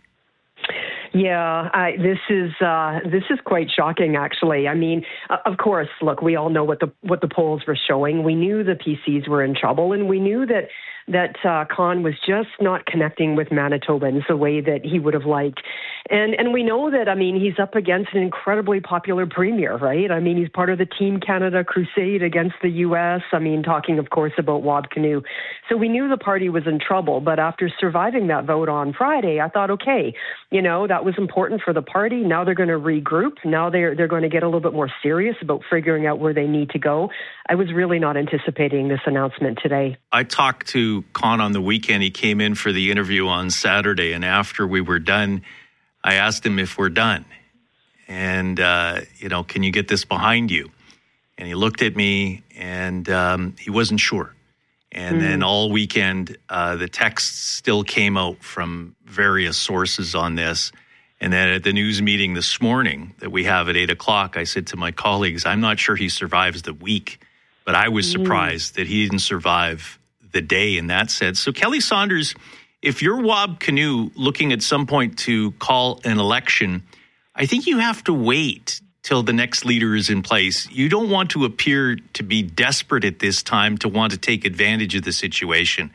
Speaker 13: Yeah, I, this is uh, this is quite shocking, actually. I mean, uh, of course, look, we all know what the what the polls were showing. We knew the P Cs were in trouble, and we knew that that uh, Khan was just not connecting with Manitobans the way that he would have liked. And and we know that, I mean, he's up against an incredibly popular premier, right? I mean, he's part of the Team Canada crusade against the U S. I mean, talking, of course, about Wab Kinew. So we knew the party was in trouble. But after surviving that vote on Friday, I thought, okay, you know, that was important for the party. Now they're going to regroup. Now they're they're going to get a little bit more serious about figuring out where they need to go. I was really not anticipating this announcement today.
Speaker 1: I talked to Khan on the weekend. He came in for the interview on Saturday, and after we were done, I asked him if we're done. And, uh, you know, can you get this behind you? And he looked at me, and um, he wasn't sure. And mm. then all weekend, uh, the texts still came out from various sources on this. And then at the news meeting this morning that we have at eight o'clock, I said to my colleagues, I'm not sure he survives the week, but I was surprised mm. that he didn't survive the day in that sense. So Kelly Saunders, if you're Wab Kinew looking at some point to call an election, I think you have to wait till the next leader is in place. You don't want to appear to be desperate at this time to want to take advantage of the situation.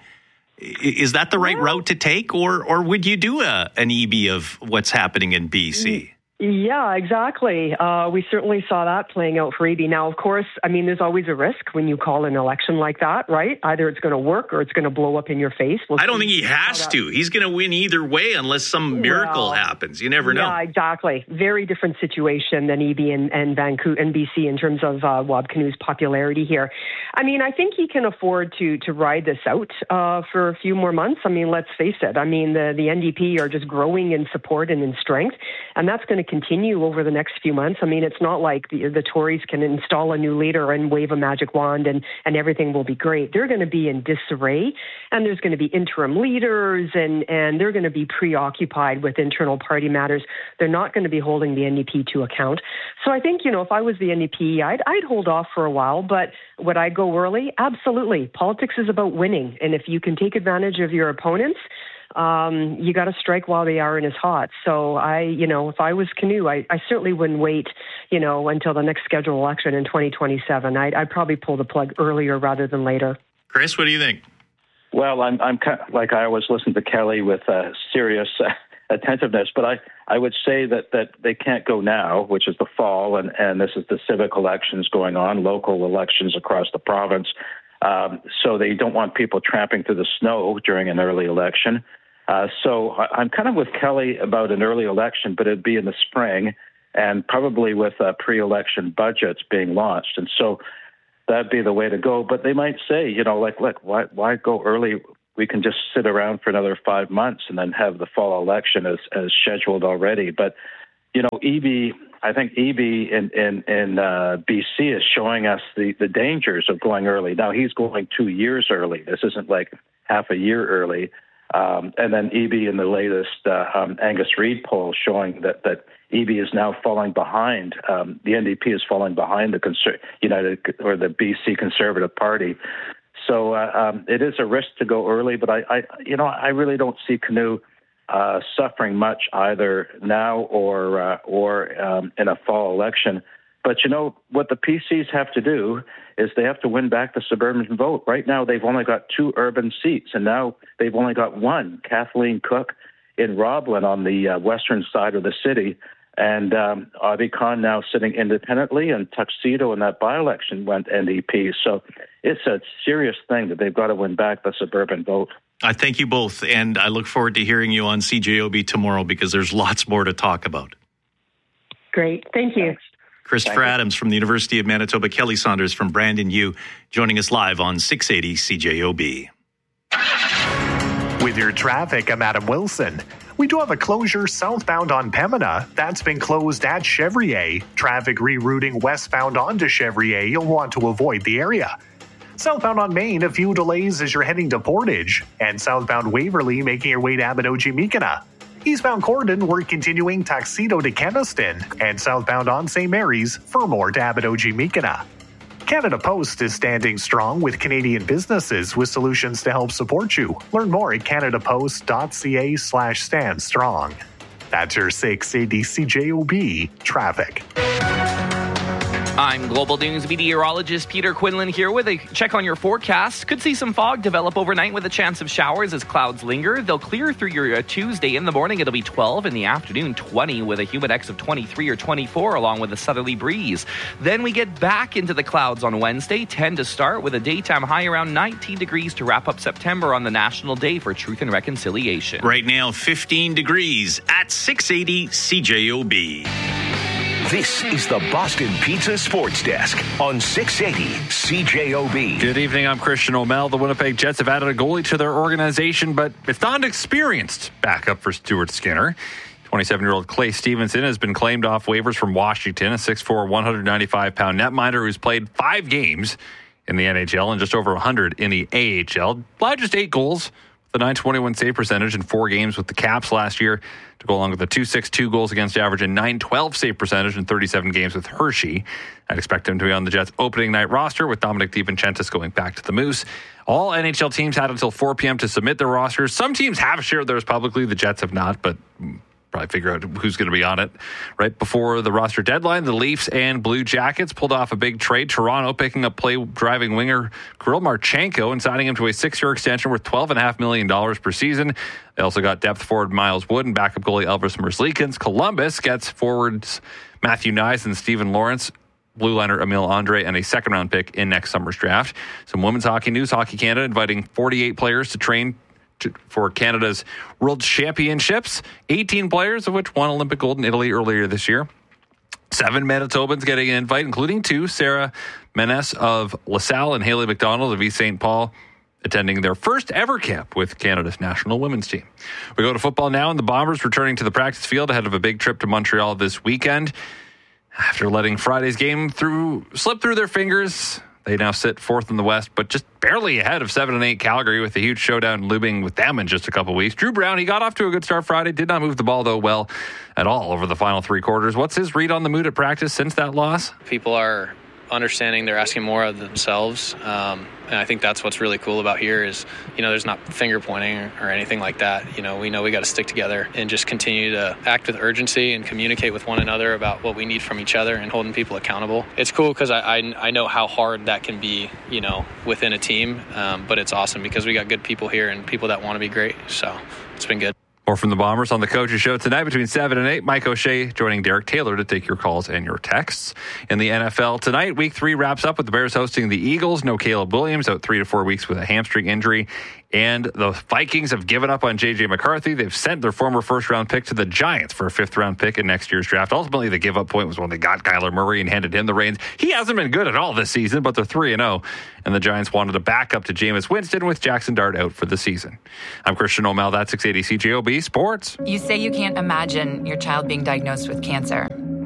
Speaker 1: Is that the right yeah. route to take, or or would you do a, an E B of what's happening in B C?
Speaker 13: Yeah, exactly. Uh, we certainly saw that playing out for E B. Now, of course, I mean, there's always a risk when you call an election like that, right? Either it's going to work or it's going to blow up in your face. We'll
Speaker 1: I don't think he has to. He's going to win either way unless some miracle well, happens. You never know.
Speaker 13: Yeah, exactly. Very different situation than E B and, and Vancouver and B C in terms of uh, Wab Kinew's popularity here. I mean, I think he can afford to to ride this out uh, for a few more months. I mean, let's face it. I mean, the, the N D P are just growing in support and in strength, and that's going to continue over the next few months. I mean, it's not like the, the Tories can install a new leader and wave a magic wand and, and everything will be great. They're going to be in disarray, and there's going to be interim leaders, and, and they're going to be preoccupied with internal party matters. They're not going to be holding the N D P to account. So I think, you know, if I was the N D P, I'd, I'd hold off for a while, but would I go early? Absolutely. Politics is about winning, and if you can take advantage of your opponents, Um, you got to strike while the iron is hot. So I, you know, if I was Kinew, I, I certainly wouldn't wait, you know, until the next scheduled election in twenty twenty-seven. I'd, I'd probably pull the plug earlier rather than later.
Speaker 1: Chris, what do you think?
Speaker 12: Well, I'm, I'm kind of, like I always listen to Kelly with uh, serious uh, attentiveness, but I, I would say that, that they can't go now, which is the fall, and, and this is the civic elections going on, local elections across the province. Um, so they don't want people tramping through the snow during an early election. Uh, so I, I'm kind of with Kelly about an early election, but it'd be in the spring and probably with uh, pre-election budgets being launched. And so that'd be the way to go. But they might say, you know, like, look, why, why go early? We can just sit around for another five months and then have the fall election as, as scheduled already. But, you know, Eby, I think Eby in, in, in uh, B C is showing us the, the dangers of going early. Now, he's going two years early. This isn't like half a year early. Um, and then Eby in the latest uh, um, Angus Reid poll showing that, that Eby is now falling behind. Um, the N D P is falling behind the Conser- United or the B C Conservative Party. So uh, um, it is a risk to go early, but I, I you know, I really don't see Canoe uh, suffering much either now or uh, or um, in a fall election. But you know what the P Cs have to do is they have to win back the suburban vote. Right now they've only got two urban seats, and now they've only got one. Kathleen Cook in Roblin on the uh, western side of the city. And um, Avi Khan now sitting independently, and Tuxedo in that by-election went N D P. So it's a serious thing that they've got to win back the suburban vote.
Speaker 1: I thank you both, and I look forward to hearing you on C J O B tomorrow because there's lots more to talk about.
Speaker 13: Great. Thank you.
Speaker 12: Thanks.
Speaker 1: Christopher Adams from the University of Manitoba, Kelly Saunders from Brandon U, joining us live on six eighty C J O B.
Speaker 5: With your traffic, I'm Adam Wilson. We do have a closure southbound on Pembina. That's been closed at Chevrier. Traffic rerouting westbound onto Chevrier. You'll want to avoid the area. Southbound on Main, a few delays as you're heading to Portage. And southbound Waverly, making your way to Abinogi-Meekina. Eastbound Corridon, we're continuing Tuxedo to Keniston. And southbound on Saint Mary's, Fermor to Abinogi-Meekina. Canada Post is standing strong with Canadian businesses with solutions to help support you. Learn more at canadapost.ca slash stand strong. That's your six eighty C J O B traffic.
Speaker 6: I'm Global News meteorologist Peter Quinlan here with a check on your forecast. Could see some fog develop overnight with a chance of showers as clouds linger. They'll clear through your uh, Tuesday. In the morning, it'll be twelve. In the afternoon, twenty with a humidex of twenty-three or twenty-four along with a southerly breeze. Then we get back into the clouds on Wednesday. ten to start with a daytime high around nineteen degrees to wrap up September on the National Day for Truth and Reconciliation.
Speaker 1: Right now, fifteen degrees at six eighty C J O B.
Speaker 9: This is the Boston Pizza Sports Desk on six eighty C J O B.
Speaker 8: Good evening, I'm Christian O'Mell. The Winnipeg Jets have added a goalie to their organization, but it's not an experienced backup for Stuart Skinner. twenty-seven-year-old Clay Stevenson has been claimed off waivers from Washington, a six foot four, one hundred ninety-five pound netminder who's played five games in the N H L and just over one hundred in the A H L. Allowed just eight goals, the nine twenty-one save percentage in four games with the Caps last year to go along with the two sixty-two goals against average and nine twelve save percentage in thirty-seven games with Hershey. I'd expect him to be on the Jets' opening night roster with Dominic DiVincentis going back to the Moose. All N H L teams had until four p.m. to submit their rosters. Some teams have shared theirs publicly. The Jets have not, but probably figure out who's going to be on it. Right before the roster deadline, the Leafs and Blue Jackets pulled off a big trade. Toronto picking up play-driving winger Kirill Marchenko and signing him to a six-year extension worth twelve point five million dollars per season. They also got depth forward Miles Wood and backup goalie Elvis Merzlikins. Columbus gets forwards Matthew Nyes and Stephen Lawrence, blue liner Emil Andre, and a second-round pick in next summer's draft. Some women's hockey news. Hockey Canada inviting forty-eight players to train for Canada's World Championships. eighteen players, of which won Olympic gold in Italy earlier this year. Seven Manitobans getting an invite, including two, Sarah Menes of LaSalle and Haley McDonald of East Saint Paul, attending their first ever camp with Canada's national women's team. We go to football now, and the Bombers returning to the practice field ahead of a big trip to Montreal this weekend. After letting Friday's game through slip through their fingers, they now sit fourth in the West, but just barely ahead of seven and eight Calgary with a huge showdown looming with them in just a couple weeks. Drew Brown, he got off to a good start Friday, did not move the ball, though, well at all over the final three quarters. What's his read on the mood at practice since that loss?
Speaker 14: People are understanding they're asking more of themselves. Um, and I think that's what's really cool about here is, you know, there's not finger pointing or, or anything like that. You know, we know we got to stick together and just continue to act with urgency and communicate with one another about what we need from each other and holding people accountable. It's cool because I, I, I know how hard that can be, you know, within a team. Um, but it's awesome because we got good people here and people that want to be great. So it's been good.
Speaker 8: More from the Bombers on the Coaches Show tonight between seven and eight. Mike O'Shea joining Derek Taylor to take your calls and your texts. In the N F L tonight, week three wraps up with the Bears hosting the Eagles. No Caleb Williams, out three to four weeks with a hamstring injury. And the Vikings have given up on J J McCarthy. They've sent their former first-round pick to the Giants for a fifth-round pick in next year's draft. Ultimately, the give-up point was when they got Kyler Murray and handed him the reins. He hasn't been good at all this season, but they're three and oh. And the Giants wanted a backup to Jameis Winston with Jackson Dart out for the season. I'm Christian O'Mel. That's six eighty C J O B Sports.
Speaker 15: You say you can't imagine your child being diagnosed with cancer,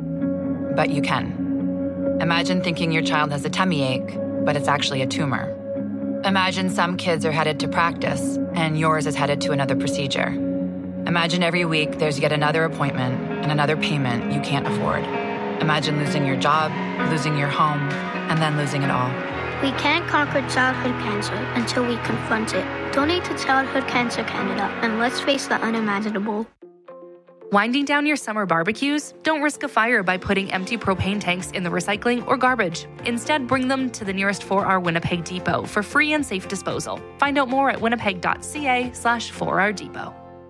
Speaker 15: but you can. Imagine thinking your child has a tummy ache, but it's actually a tumor. Imagine some kids are headed to practice and yours is headed to another procedure. Imagine every week there's yet another appointment and another payment you can't afford. Imagine losing your job, losing your home, and then losing it all.
Speaker 16: We can't conquer childhood cancer until we confront it. Donate to Childhood Cancer Canada and let's face the unimaginable.
Speaker 17: Winding down your summer barbecues? Don't risk a fire by putting empty propane tanks in the recycling or garbage. Instead, bring them to the nearest four R Winnipeg depot for free and safe disposal. Find out more at winnipeg.ca slash 4R depot.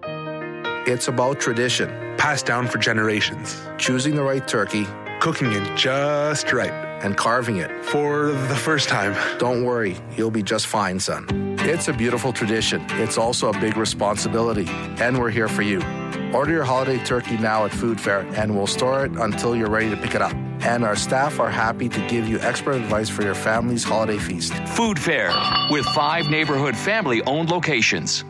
Speaker 25: It's about tradition, passed down for generations. Choosing the right turkey, cooking it just right, and carving it for the first time. Don't worry, you'll be just fine, son. It's a beautiful tradition. It's also a big responsibility, and we're here for you. Order your holiday turkey now at Food Fair, and we'll store it until you're ready to pick it up. And our staff are happy to give you expert advice for your family's holiday feast.
Speaker 26: Food Fair, with five neighborhood family-owned locations.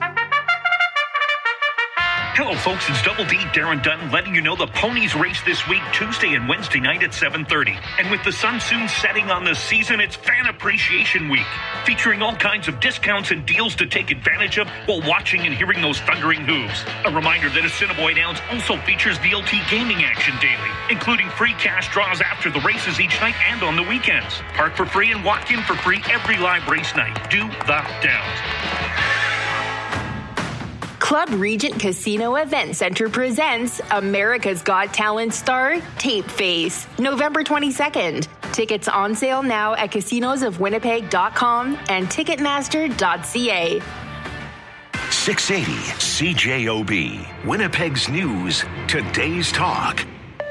Speaker 27: Hello, folks. It's Double D, Darren Dunn, letting you know the ponies race this week, Tuesday and Wednesday night at seven thirty. And with the sun soon setting on the season, it's Fan Appreciation Week, featuring all kinds of discounts and deals to take advantage of while watching and hearing those thundering hooves. A reminder that Assiniboine Downs also features V L T gaming action daily, including free cash draws after the races each night and on the weekends. Park for free and walk in for free every live race night. Do the Downs.
Speaker 28: Club Regent Casino Event Center presents America's Got Talent star Tape Face, November twenty-second. Tickets on sale now at casinos of winnipeg dot com and ticketmaster dot c a.
Speaker 9: six eighty C J O B, Winnipeg's news, today's talk.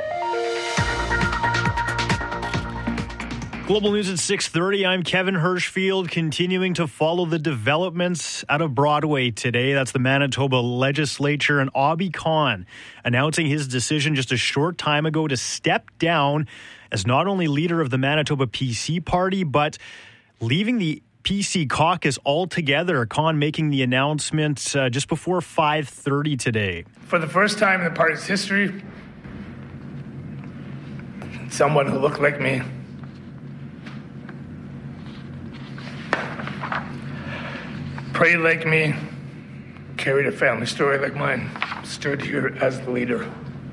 Speaker 18: Global News at six thirty. I'm Kevin Hirschfield, continuing to follow the developments out of Broadway today. That's the Manitoba Legislature and Obby Khan announcing his decision just a short time ago to step down as not only leader of the Manitoba P C party, but leaving the P C caucus altogether. Khan making the announcement uh, just before five thirty today.
Speaker 19: For the first time in the party's history, someone who looked like me, prayed like me, carried a family story like mine, stood here as the leader.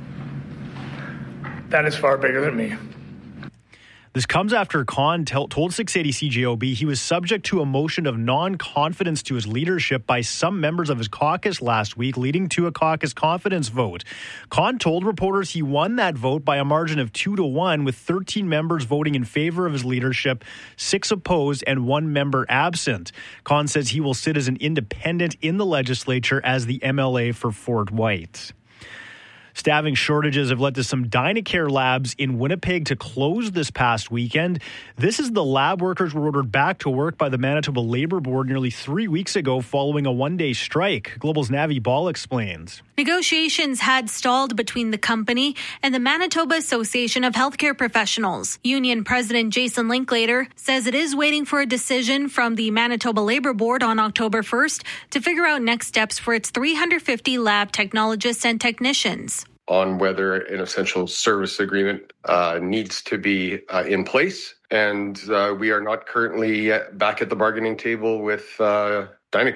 Speaker 19: That is far bigger than me.
Speaker 18: This comes after Khan tell, told six eighty C J O B he was subject to a motion of non-confidence to his leadership by some members of his caucus last week, leading to a caucus confidence vote. Khan told reporters he won that vote by a margin of two to one, with thirteen members voting in favor of his leadership, six opposed, and one member absent. Khan says he will sit as an independent in the legislature as the M L A for Fort White. Staffing shortages have led to some Dynacare labs in Winnipeg to close this past weekend. This is the lab workers were ordered back to work by the Manitoba Labour Board nearly three weeks ago following a one-day strike. Global's Navi Ball explains.
Speaker 29: Negotiations had stalled between the company and the Manitoba Association of Healthcare Professionals. Union President Jason Linklater says it is waiting for a decision from the Manitoba Labour Board on October first to figure out next steps for its three hundred fifty lab technologists and technicians.
Speaker 30: On whether an essential service agreement uh, needs to be uh, in place. And uh, we are not currently back at the bargaining table with uh, Dynacare.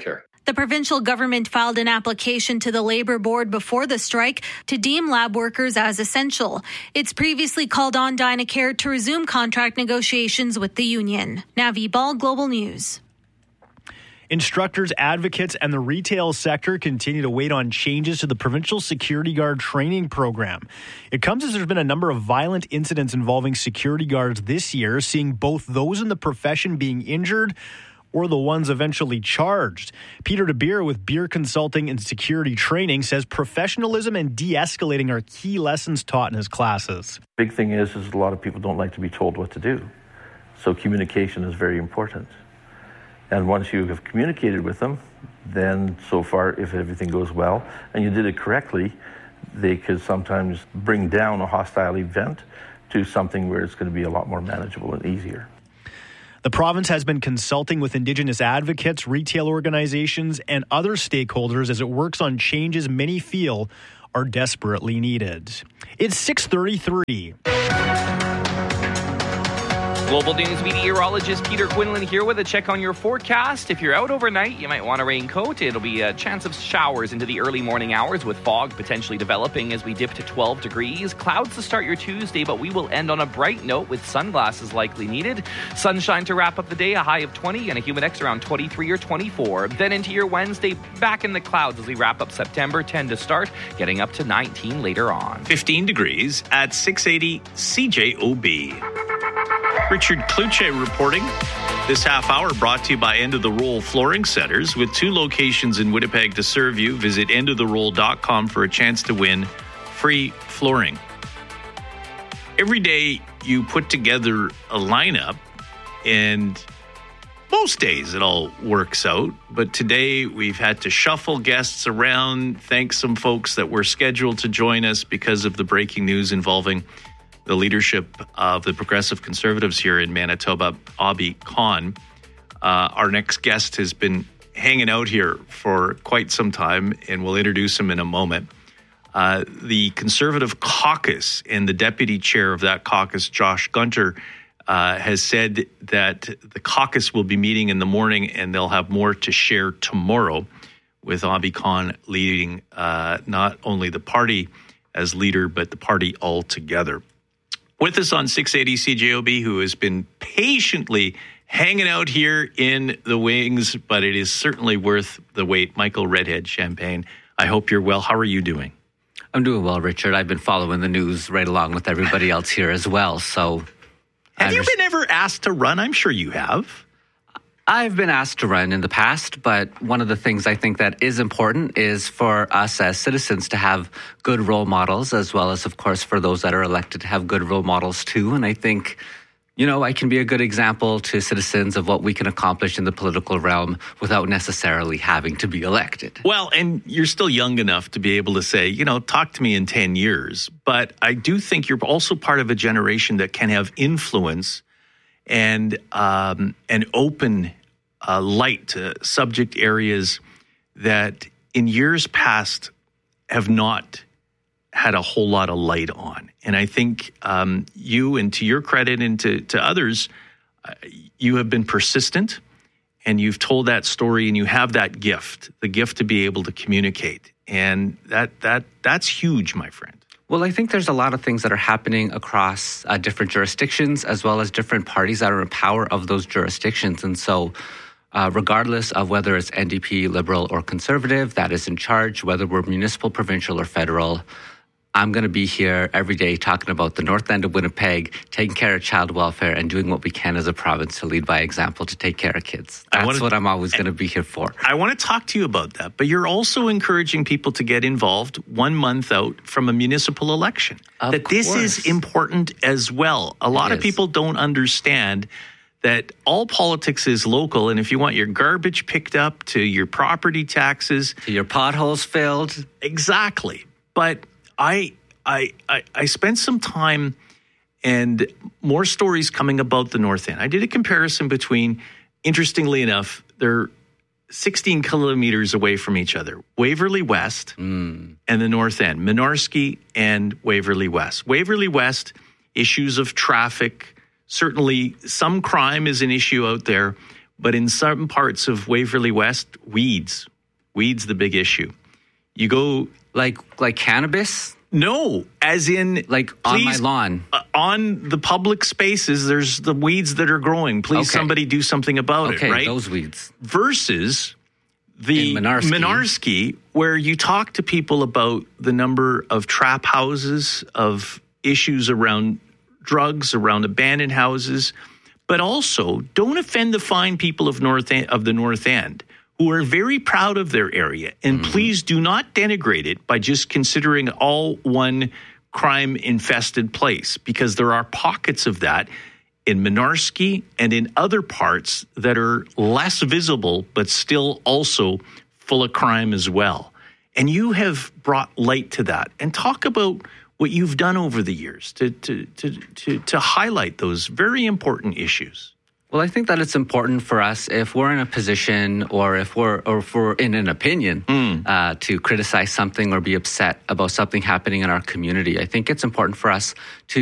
Speaker 29: The provincial government filed an application to the Labour Board before the strike to deem lab workers as essential. It's previously called on Dynacare to resume contract negotiations with the union. Navi Ball, Global News.
Speaker 18: Instructors, advocates, and the retail sector continue to wait on changes to the provincial security guard training program. It comes as there's been a number of violent incidents involving security guards this year, seeing both those in the profession being injured or the ones eventually charged. Peter De Beer with Beer Consulting and Security Training says professionalism and de-escalating are key lessons taught in his classes.
Speaker 2: Big thing is, is a lot of people don't like to be told what to do. So communication is very important. And once you have communicated with them, then so far, if everything goes well and you did it correctly, they could sometimes bring down a hostile event to something where it's going to be a lot more manageable and easier.
Speaker 18: The province has been consulting with Indigenous advocates, retail organizations, and other stakeholders as it works on changes many feel are desperately needed. It's six thirty-three.
Speaker 6: Global News meteorologist Peter Quinlan here with a check on your forecast. If you're out overnight, you might want a raincoat. It'll be a chance of showers into the early morning hours with fog potentially developing as we dip to twelve degrees. Clouds to start your Tuesday, but we will end on a bright note with sunglasses likely needed. Sunshine to wrap up the day, a high of twenty and a humidex around twenty-three or twenty-four. Then into your Wednesday, back in the clouds as we wrap up September, ten to start, getting up to nineteen later on.
Speaker 1: fifteen degrees at six eighty C J O B. Richard Kluche reporting. This half hour brought to you by End of the Roll Flooring Centers. With two locations in Winnipeg to serve you, visit end of the roll dot com for a chance to win free flooring. Every day you put together a lineup, and most days it all works out. But today we've had to shuffle guests around, thank some folks that were scheduled to join us because of the breaking news involving the leadership of the Progressive Conservatives here in Manitoba, Abhi Khan. Uh, our next guest has been hanging out here for quite some time, and we'll introduce him in a moment. Uh, the Conservative caucus and the deputy chair of that caucus, Josh Gunter, uh, has said that the caucus will be meeting in the morning and they'll have more to share tomorrow, with Abhi Khan leading uh, not only the party as leader, but the party altogether. With us on six eighty C J O B, who has been patiently hanging out here in the wings, but it is certainly worth the wait, Michael Redhead Champagne. I hope you're well. How are you doing?
Speaker 3: I'm doing well, Richard. I've been following the news right along with everybody else here as well. So,
Speaker 1: have you been ever asked to run? I'm sure you have.
Speaker 3: I've been asked to run in the past, but one of the things I think that is important is for us as citizens to have good role models, as well as, of course, for those that are elected to have good role models too. And I think, you know, I can be a good example to citizens of what we can accomplish in the political realm without necessarily having to be elected.
Speaker 1: Well, and you're still young enough to be able to say, you know, talk to me in ten years. But I do think you're also part of a generation that can have influence and um, an open uh, light to subject areas that in years past have not had a whole lot of light on. And I think um, you, and to your credit and to, to others, uh, you have been persistent and you've told that story and you have that gift, the gift to be able to communicate. And that that that's huge, my friend.
Speaker 3: Well, I think there's a lot of things that are happening across uh, different jurisdictions, as well as different parties that are in power of those jurisdictions. And so uh, regardless of whether it's N D P, Liberal, or Conservative that is in charge, whether we're municipal, provincial, or federal, I'm going to be here every day talking about the north end of Winnipeg, taking care of child welfare, and doing what we can as a province to lead by example to take care of kids. That's wanna, what I'm always going to be here for.
Speaker 1: I want to talk to you about that, but you're also encouraging people to get involved one month out from a municipal election.
Speaker 3: Of
Speaker 1: that
Speaker 3: course.
Speaker 1: This is important as well. A lot
Speaker 3: It
Speaker 1: of
Speaker 3: is.
Speaker 1: people don't understand that all politics is local, and if you want your garbage picked up, to your property taxes,
Speaker 3: to your potholes filled.
Speaker 1: Exactly. But I, I, I, I spent some time and more stories coming about the North End. I did a comparison between, interestingly enough, they're sixteen kilometers away from each other. Waverly West
Speaker 3: mm.
Speaker 1: and the North End. Mynarski and Waverly West. Waverly West, issues of traffic. Certainly some crime is an issue out there. But in some parts of Waverly West, weeds, Weed's the big issue. You go
Speaker 3: like like cannabis?
Speaker 1: No, as in
Speaker 3: like on my lawn.
Speaker 1: Uh, on the public spaces, there's the weeds that are growing. Please,
Speaker 3: Okay.
Speaker 1: somebody do something about
Speaker 3: Okay,
Speaker 1: it, right?
Speaker 3: those weeds.
Speaker 1: Versus the
Speaker 3: In Mynarski.
Speaker 1: Mynarski, where you talk to people about the number of trap houses, of issues around drugs, around abandoned houses, but also don't offend the fine people of North End, of the North End, who are very proud of their area. And mm-hmm. please do not denigrate it by just considering all one crime-infested place, because there are pockets of that in Mynarski and in other parts that are less visible, but still also full of crime as well. And you have brought light to that. And talk about what you've done over the years to to to to, to highlight those very important issues.
Speaker 3: Well, I think that it's important for us, if we're in a position or if we're or if we're in an opinion mm. uh, to criticize something or be upset about something happening in our community. I think it's important for us to